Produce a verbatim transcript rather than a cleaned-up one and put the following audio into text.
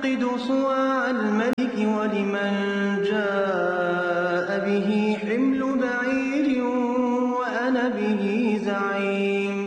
أوقد صواع الملك ولمن جاء به حمل بعير وأنا به زعيم